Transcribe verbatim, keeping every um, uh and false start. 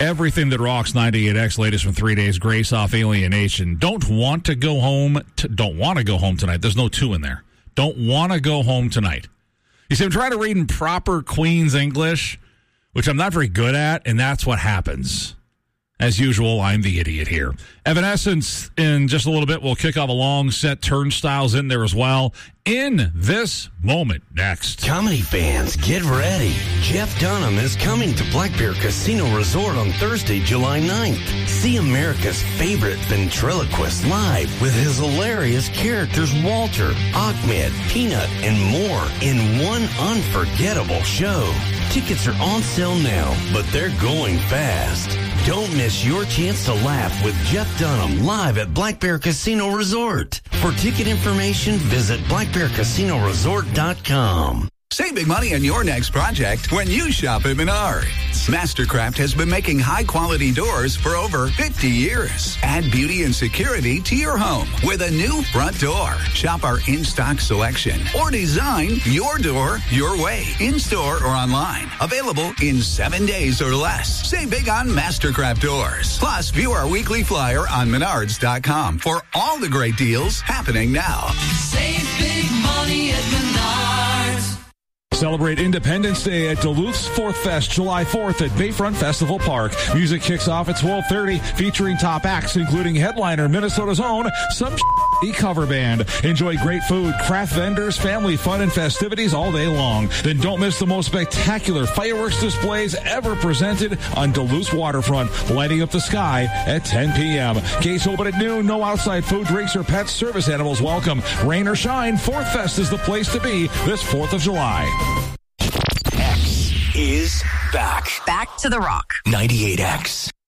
Everything that rocks ninety-eight X, latest from Three Days Grace off Alienation. Don't want to go home. To, don't want to go home tonight. There's no two in there. Don't want to go home tonight. You see, I'm trying to read in proper Queen's English, which I'm not very good at, and that's what happens. As usual, I'm the idiot here. Evanescence, in just a little bit, will kick off a long set. Turnstiles in there as well. In this moment, next. Comedy fans, get ready. Jeff Dunham is coming to Black Bear Casino Resort on Thursday, July ninth. See America's favorite ventriloquist live with his hilarious characters Walter, Ahmed, Peanut, and more in one unforgettable show. Tickets are on sale now, but they're going fast. Don't miss your chance to laugh with Jeff Dunham live at Black Bear Casino Resort. For ticket information, visit black bear casino resort dot com. Save big money on your next project when you shop at Menards. Mastercraft has been making high-quality doors for over fifty years. Add beauty and security to your home with a new front door. Shop our in-stock selection or design your door your way, in-store or online. Available in seven days or less. Save big on Mastercraft doors. Plus, view our weekly flyer on menards dot com for all the great deals happening now. Save big money at Menards. Celebrate Independence Day at Duluth's Fourth Fest, July fourth at Bayfront Festival Park. Music kicks off at twelve thirty, featuring top acts, including headliner Minnesota's own Some Cover Band. Enjoy great food, craft vendors, family fun, and festivities all day long. Then don't miss the most spectacular fireworks displays ever presented on Duluth's waterfront, lighting up the sky at ten p.m. Gates open at noon. No outside food, drinks, or pets. Service animals welcome. Rain or shine, Fourth Fest is the place to be this fourth of July. X is back. Back to the Rock. ninety-eight X.